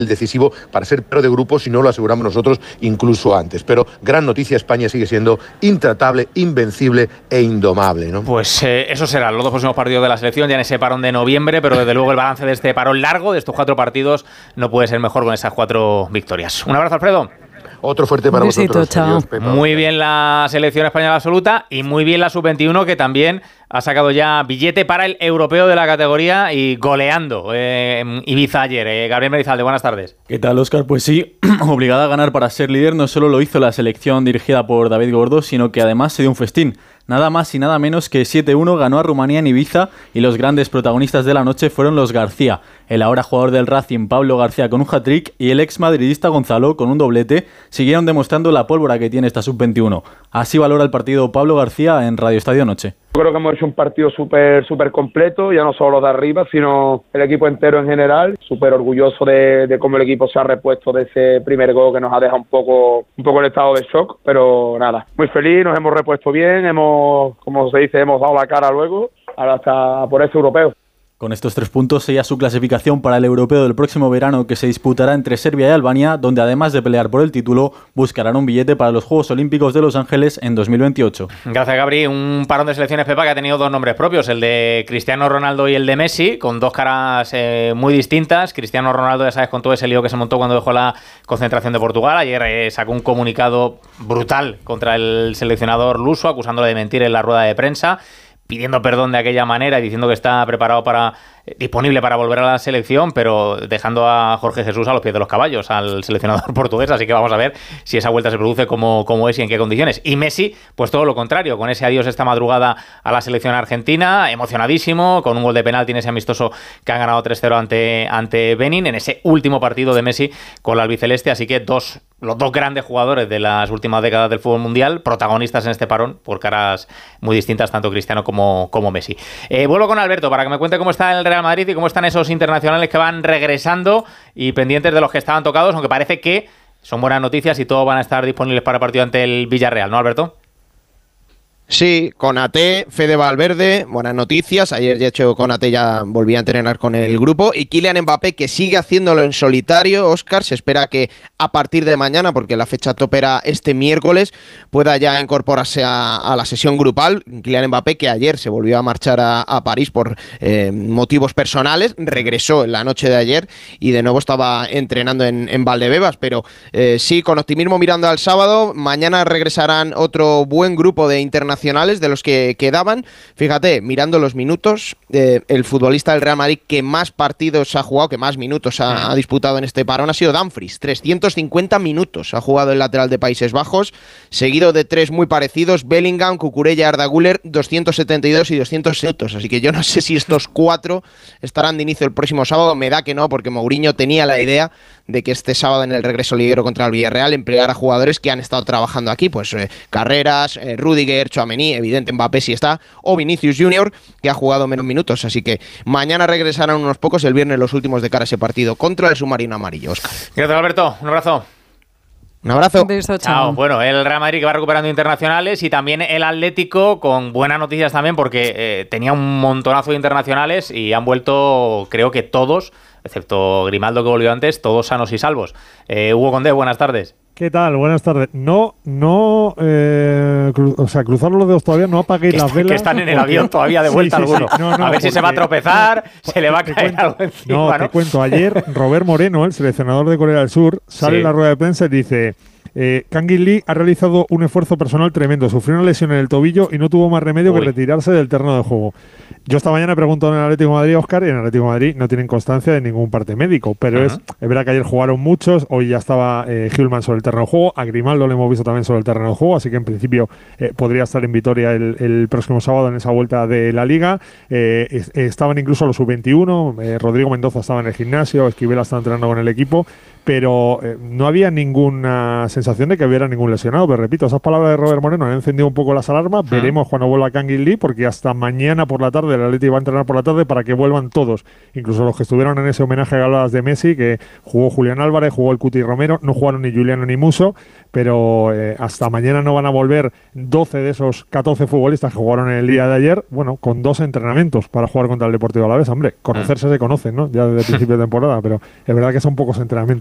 decisivo para ser pero de grupo, si no lo aseguramos nosotros incluso antes. Pero gran noticia, España sigue siendo intratable, invencible e indomable, ¿no? Pues eso serán los dos próximos partidos de la selección, ya en ese parón de noviembre, pero desde luego el balance de este parón largo, de estos 4 partidos, no puede ser mejor con esas 4 victorias. Un abrazo, Alfredo. Otro fuerte para vosotros. Adiós, Pepa. Muy bien la selección española absoluta y muy bien la sub-21, que también ha sacado ya billete para el europeo de la categoría y goleando Ibiza ayer. Gabriel Merizalde, buenas tardes. ¿Qué tal, Óscar? Pues sí, obligada a ganar para ser líder, no solo lo hizo la selección dirigida por David Gordó, sino que además se dio un festín. Nada más y nada menos que 7-1 ganó a Rumanía en Ibiza y los grandes protagonistas de la noche fueron los García. El ahora jugador del Racing, Pablo García, con un hat-trick, y el ex madridista Gonzalo con un doblete, siguieron demostrando la pólvora que tiene esta sub-21. Así valora el partido Pablo García en Radio Estadio Noche. Yo creo que hemos hecho un partido súper completo, ya no solo los de arriba, sino el equipo entero en general. Súper orgulloso de cómo el equipo se ha repuesto de ese primer gol que nos ha dejado un poco en estado de shock, pero nada, muy feliz, nos hemos repuesto bien, como se dice, hemos dado la cara luego, ahora hasta por ese europeo. Con estos 3 puntos sella su clasificación para el europeo del próximo verano, que se disputará entre Serbia y Albania, donde además de pelear por el título, buscarán un billete para los Juegos Olímpicos de Los Ángeles en 2028. Gracias, Gabri. Un parón de selecciones, Pepa, que ha tenido 2 nombres propios, el de Cristiano Ronaldo y el de Messi, con 2 caras muy distintas. Cristiano Ronaldo, ya sabes, con todo ese lío que se montó cuando dejó la concentración de Portugal. Ayer sacó un comunicado brutal contra el seleccionador luso, acusándole de mentir en la rueda de prensa, pidiendo perdón de aquella manera y diciendo que está disponible para volver a la selección, pero dejando a Jorge Jesús a los pies de los caballos, al seleccionador portugués. Así que vamos a ver si esa vuelta se produce como es y en qué condiciones. Y Messi, pues todo lo contrario, con ese adiós esta madrugada a la selección argentina, emocionadísimo, con un gol de penalti en ese amistoso que han ganado 3-0 ante Benin, en ese último partido de Messi con la albiceleste. Así que los 2 grandes jugadores de las últimas décadas del fútbol mundial, protagonistas en este parón, por caras muy distintas, tanto Cristiano como Messi. Vuelvo con Alberto para que me cuente cómo está el Real Madrid y cómo están esos internacionales que van regresando y pendientes de los que estaban tocados, aunque parece que son buenas noticias y todos van a estar disponibles para el partido ante el Villarreal, ¿no, Alberto? Sí, Konaté, Fede Valverde, buenas noticias. Ayer, de hecho, Konaté ya volvía a entrenar con el grupo. Y Kylian Mbappé, que sigue haciéndolo en solitario. Óscar, se espera que a partir de mañana, porque la fecha tope era este miércoles, pueda ya incorporarse a la sesión grupal. Kylian Mbappé, que ayer se volvió a marchar a París por motivos personales, regresó en la noche de ayer y de nuevo estaba entrenando en Valdebebas. Pero sí, con optimismo mirando al sábado, mañana regresarán otro buen grupo de internacionales de los que quedaban. Fíjate, mirando los minutos, el futbolista del Real Madrid que más partidos ha jugado, que más minutos ha disputado en este parón ha sido Dumfries. 350 minutos ha jugado el lateral de Países Bajos, seguido de 3 muy parecidos, Bellingham, Cucurella, Arda Güler, 272 y 200 minutos. Así que yo no sé si estos 4 estarán de inicio el próximo sábado. Me da que no, porque Mourinho tenía la idea de que este sábado en el regreso liguero contra el Villarreal emplear a jugadores que han estado trabajando aquí, pues Carreras, Rüdiger, Tchouaméni, evidente Mbappé si está, o Vinicius Junior, que ha jugado menos minutos. Así que mañana regresarán unos pocos, el viernes los últimos de cara a ese partido contra el submarino amarillo. Óscar. Gracias, Alberto. Un abrazo. Un abrazo. Un beso, chao. Bueno, el Real Madrid que va recuperando internacionales y también el Atlético con buenas noticias también, porque tenía un montonazo de internacionales y han vuelto, creo que todos, excepto Grimaldo que volvió antes, todos sanos y salvos. Hugo Condé, buenas tardes. ¿Qué tal? Buenas tardes. Cruzar los dedos todavía, no apaguéis las velas. Que están en el avión todavía de vuelta alguno. Sí. No, a ver si se va a tropezar, se le va a caer algo encima. Te cuento. Ayer, Robert Moreno, el seleccionador de Corea del Sur, sale en la rueda de prensa y dice: Kang-in Lee ha realizado un esfuerzo personal tremendo, sufrió una lesión en el tobillo y no tuvo más remedio que retirarse del terreno de juego. Yo esta mañana pregunto en el Atlético de Madrid, Óscar, y en el Atlético de Madrid no tienen constancia de ningún parte médico, pero es verdad que ayer jugaron muchos, hoy ya estaba Hjulmand sobre el terreno de juego, a Grimaldo lo hemos visto también sobre el terreno de juego, así que en principio podría estar en Vitoria el próximo sábado en esa vuelta de la Liga. Estaban incluso los sub-21, Rodrigo Mendoza estaba en el gimnasio, Esquivel estaba entrenando con el equipo, pero no había ninguna sensación de que hubiera ningún lesionado. Pero repito, esas palabras de Robert Moreno han encendido un poco las alarmas. Veremos cuando vuelva Kangin Lee, porque hasta mañana por la tarde el Atleti va a entrenar por la tarde para que vuelvan todos, incluso los que estuvieron en ese homenaje a galas de Messi, que jugó Julián Álvarez, jugó el Cuti Romero, no jugaron ni Juliano ni Muso, pero hasta mañana no van a volver 12 de esos 14 futbolistas que jugaron el día de ayer, bueno, con 2 entrenamientos para jugar contra el Deportivo Alavés. Hombre, conocerse se conocen, ¿no? Ya desde el principio de temporada, pero es verdad que son pocos entrenamientos.